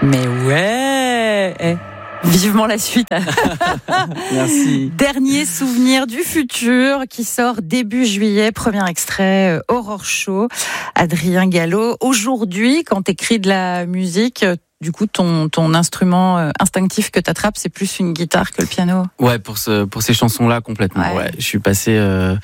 Mais ouais. Vivement la suite. Merci. Dernier souvenir du futur qui sort début juillet. Premier extrait, Aurore Show. Adrien Gallo. Aujourd'hui, quand t'écris de la musique, du coup, ton instrument instinctif que t'attrapes, c'est plus une guitare que le piano. Ouais, pour ces chansons-là, complètement. Ouais. Je suis passé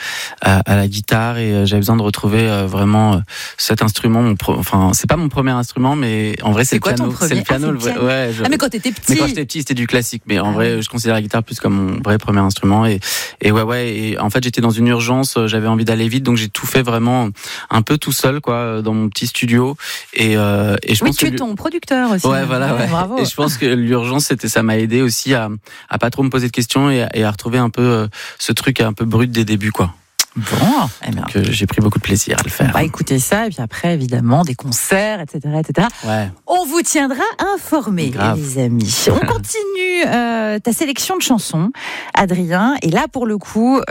à la guitare et j'avais besoin de retrouver vraiment cet instrument. Enfin, c'est pas mon premier instrument, mais en vrai, c'est le piano. C'est le piano. Ouais. Mais quand t'étais petit. Mais quand j'étais petit, c'était du classique. Mais en vrai, je considère la guitare plus comme mon vrai premier instrument. Et ouais. Et en fait, j'étais dans une urgence. J'avais envie d'aller vite, donc j'ai tout fait vraiment un peu tout seul, quoi, dans mon petit studio. Et je pense tu es ton producteur aussi. Ouais, voilà, ouais. Bravo. Et je pense que l'urgence, ça m'a aidé aussi à pas trop me poser de questions et à retrouver un peu ce truc un peu brut des débuts, quoi. Bon, donc j'ai pris beaucoup de plaisir à le faire. On va écouter ça, et puis après, évidemment, des concerts, etc. Ouais. On vous tiendra informés, les amis. On continue ta sélection de chansons, Adrien. Et là, pour le coup,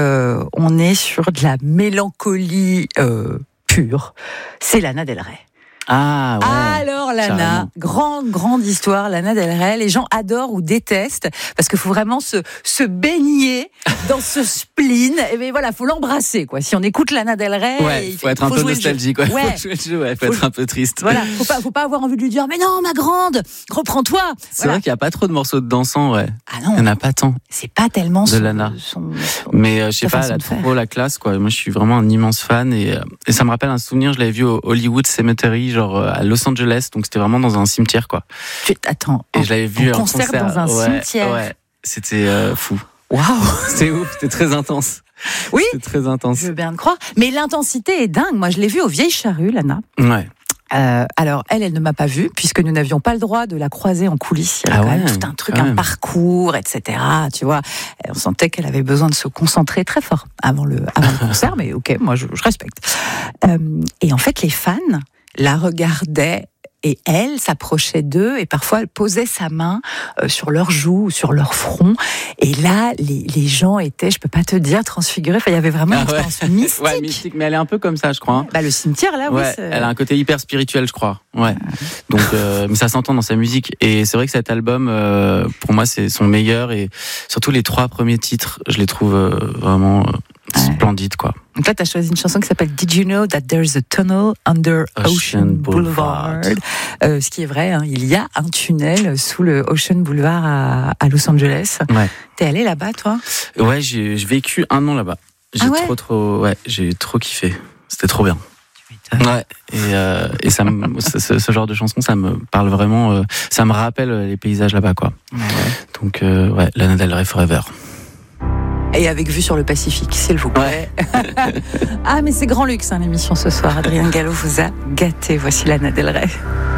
on est sur de la mélancolie pure. C'est Lana Del Rey. Ah ouais. Alors Lana, grande histoire, Lana Del Rey. Les gens adorent ou détestent parce qu'il faut vraiment se baigner dans ce spleen. Et bien voilà, faut l'embrasser, quoi. Si on écoute Lana Del Rey, il faut être un peu nostalgique, quoi. Ouais. Faut jouer le jeu, faut être un peu triste. Voilà, faut pas avoir envie de lui dire mais non ma grande, reprends-toi. C'est vrai qu'il y a pas trop de morceaux de dansant, ouais. Ah non. Il y en a pas tant. C'est pas tellement de Lana. Mais je sais pas, elle a trop la classe, quoi. Moi je suis vraiment un immense fan et ça me rappelle un souvenir, je l'avais vu au Hollywood Cemetery, genre à Los Angeles, donc c'était vraiment dans un cimetière, quoi. Attends. Et je l'avais vu en concert dans un cimetière. Ouais, c'était fou. Waouh, c'était ouf, c'était très intense. Oui, c'était très intense. Je veux bien le croire. Mais l'intensité est dingue. Moi, je l'ai vue aux Vieilles Charrues, Lana. Ouais. Alors, elle ne m'a pas vue, puisque nous n'avions pas le droit de la croiser en coulisses. Il y avait quand même tout un truc, un parcours, etc. Tu vois, on sentait qu'elle avait besoin de se concentrer très fort avant le concert, mais ok, moi je respecte. Et en fait, les fans la regardaient. Et elle s'approchait d'eux et parfois elle posait sa main sur leur joue ou sur leur front. Et là, les gens étaient, je peux pas te dire, transfigurés. Enfin, il y avait vraiment une expérience mystique. Ouais, mystique, mais elle est un peu comme ça, je crois. Hein. Bah, le cimetière, là, ouais, oui. Elle a un côté hyper spirituel, je crois. Ouais. Donc, mais ça s'entend dans sa musique. Et c'est vrai que cet album, pour moi, c'est son meilleur. Et surtout les 3 premiers titres, je les trouve vraiment splendides, quoi. Donc là, tu as choisi une chanson qui s'appelle Did You Know That There's a Tunnel Under Ocean Boulevard. Ce qui est vrai, hein, il y a un tunnel sous le Ocean Boulevard à Los Angeles. Ouais. T'es allé là-bas, toi ? Ouais, j'ai vécu 1 an là-bas. J'ai trop kiffé. C'était trop bien. Ouais, et ça ce genre de chanson, ça me parle vraiment, ça me rappelle les paysages là-bas, quoi. Ouais. Donc, Lana Del Rey Forever. Et avec vue sur le Pacifique, s'il vous plaît. Ouais. Ah, mais c'est grand luxe, hein, l'émission ce soir. Adrien Gallo vous a gâté. Voici Lana Del Rey.